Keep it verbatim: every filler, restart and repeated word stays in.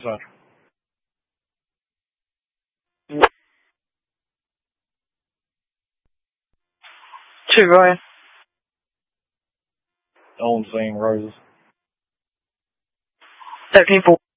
So, Two, go ahead. no one's seen roses. thirteen, four.